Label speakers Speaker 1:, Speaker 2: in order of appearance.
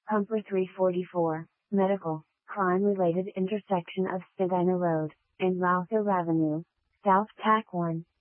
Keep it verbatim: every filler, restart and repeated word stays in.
Speaker 1: Pumper three forty-four, Medical, crime-related intersection of Spadina Road, and Lowther Avenue, South Tack one.